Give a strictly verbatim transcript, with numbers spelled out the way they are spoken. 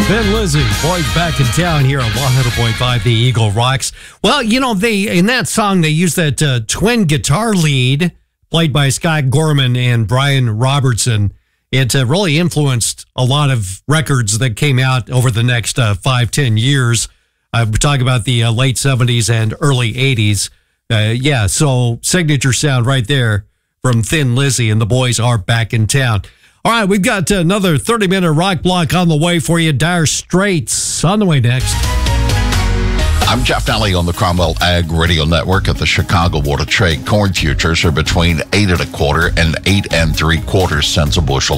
Thin Lizzy, boys back in town here on one hundred point five The Eagle Rocks. Well, you know, they in that song, they used that uh, twin guitar lead played by Scott Gorman and Brian Robertson. It uh, really influenced a lot of records that came out over the next uh, five, ten years. Uh, we're talking about the uh, late seventies and early eighties. Uh, yeah, so signature sound right there from Thin Lizzy, and the boys are back in town. All right, we've got another thirty-minute rock block on the way for you. Dire Straits on the way next. I'm Jeff Daly on the Cromwell Ag Radio Network. At the Chicago Board of Trade, corn futures are between eight and a quarter and eight and three quarters cents a bushel.